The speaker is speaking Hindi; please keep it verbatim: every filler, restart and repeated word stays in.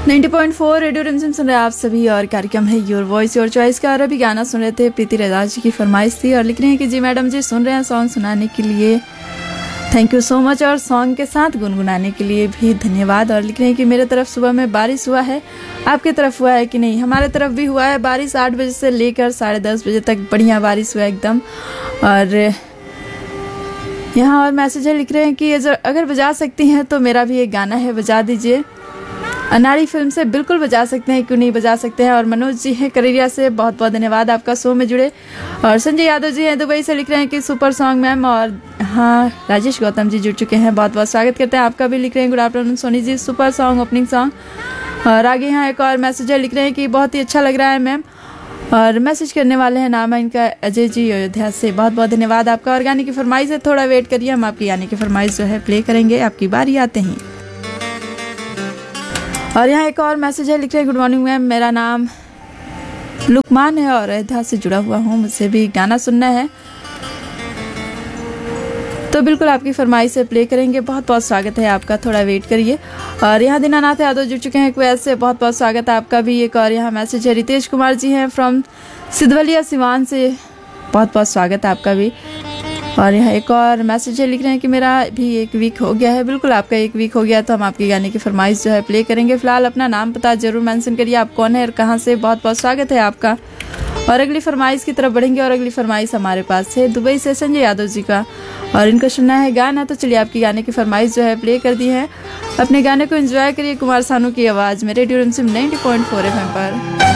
नब्बे पॉइंट चार रेडियो रिमझिम सुन रहे हैं आप सभी और कार्यक्रम है योर वॉइस योर चॉइस का। और अभी गाना सुन रहे थे, प्रीति रजा जी की फरमाइश थी और लिख रहे हैं कि जी मैडम जी सुन रहे हैं, सॉन्ग सुनाने के लिए थैंक यू सो मच और सॉन्ग के साथ गुनगुनाने के लिए भी धन्यवाद। और लिख रहे हैं कि मेरे तरफ सुबह में बारिश हुआ है, आपकी तरफ हुआ है कि नहीं? हमारे तरफ भी हुआ है बारिश, आठ बजे से लेकर साढ़े दस बजे तक बढ़िया बारिश हुआ एकदम। और यहाँ और मैसेज है, लिख रहे हैं कि अगर बजा सकती हैं तो मेरा भी एक गाना है, बजा दीजिए। अनाड़ी फिल्म से बिल्कुल बजा सकते हैं, क्यों नहीं बजा सकते हैं। और मनोज जी हैं करेरिया से, बहुत बहुत धन्यवाद आपका शो में जुड़े। और संजय यादव जी हैं दुबई से, लिख रहे हैं कि सुपर सॉन्ग मैम। और हाँ, राजेश गौतम जी जुड़ चुके हैं, बहुत बहुत स्वागत करते हैं आपका भी। लिख रहे हैं good afternoon Soni ji, super song opening song. और आगे यहाँ एक और मैसेज है, लिख रहे हैं कि बहुत ही अच्छा लग रहा है मैम। और मैसेज करने वाले हैं, नाम है इनका अजय जी अयोध्या से, बहुत बहुत धन्यवाद आपका। और गाने की फरमाइश है, थोड़ा वेट करिए, हम आपकी गाने की फरमाइश जो है प्ले करेंगे, आपकी बारी आते ही। और यहाँ एक और मैसेज है, लिख रहे हैं गुड मॉर्निंग मैम, मेरा नाम लुकमान है और अयोध्या से जुड़ा हुआ हूँ, मुझसे भी गाना सुनना है तो बिल्कुल आपकी फरमाइश से प्ले करेंगे। बहुत बहुत स्वागत है आपका, थोड़ा वेट करिए। और यहाँ दीनानाथ यादव जुड़ चुके हैं कुवैत से, बहुत बहुत स्वागत है आपका भी। एक और यहाँ मैसेज है, रितेश कुमार जी हैं फ्रॉम सिद्धवलिया सिवान से, बहुत बहुत स्वागत है आपका भी। और यहाँ एक और मैसेज है, लिख रहे हैं कि मेरा भी एक वीक हो गया है। बिल्कुल आपका एक वीक हो गया तो हम आपके गाने की फरमाइश जो है प्ले करेंगे। फिलहाल अपना नाम पता जरूर मेंशन करिए, आप कौन है और कहाँ से। बहुत बहुत स्वागत है आपका। और अगली फरमाइश की तरफ बढ़ेंगे और अगली फरमाइश हमारे पास है दुबई से संजय यादव जी का, और इनको सुनना है गाना। तो चलिए आपकी गाने की फरमाइश जो है प्ले कर दी है, अपने गाने को एंजॉय करिए कुमार सानू की आवाज़ में रेडियो रिमझिम नब्बे पॉइंट चार एफएम पर।